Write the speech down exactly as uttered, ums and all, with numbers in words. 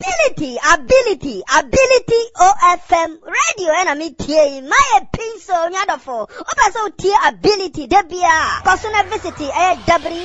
ability, ability, ability O F M radio and a meeting. My pencil, nyadafo. Opa so tea ability, debia. Cause on a visit, eh, W